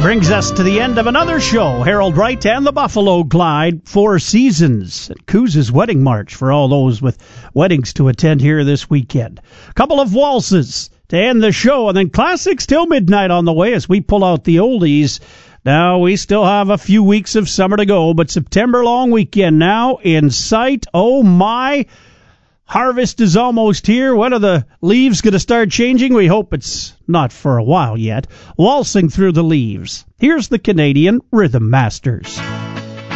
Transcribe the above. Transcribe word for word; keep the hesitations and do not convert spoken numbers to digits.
Brings us to the end of another show. Harold Wright and the Buffalo Clyde, Four Seasons. Coos' Wedding March for all those with weddings to attend here this weekend. A couple of waltzes to end the show, and then classics till midnight on the way as we pull out the oldies. Now, we still have a few weeks of summer to go, but September long weekend now in sight. Oh, my. Harvest is almost here. When are the leaves going to start changing? We hope it's not for a while yet. Waltzing through the leaves. Here's the Canadian Rhythm Masters.